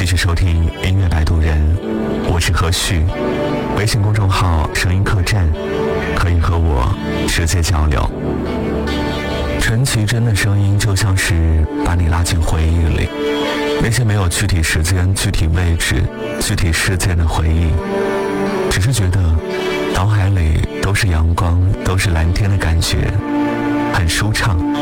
继续收听音乐摆渡人，我是何旭。微信公众号声音客栈，可以和我直接交流。陈绮贞的声音就像是把你拉进回忆里，那些没有具体时间、具体位置、具体事件的回忆，只是觉得脑海里都是阳光，都是蓝天的感觉，很舒畅。